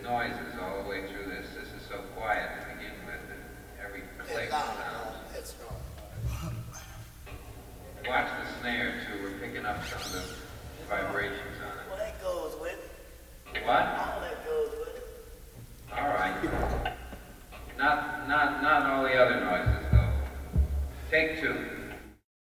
noises all the way through this. This is so quiet to begin with, and every click It's not. sounds. It's not. Watch the snare too. We're picking up some of the vibrations on Well, that goes with. it. What?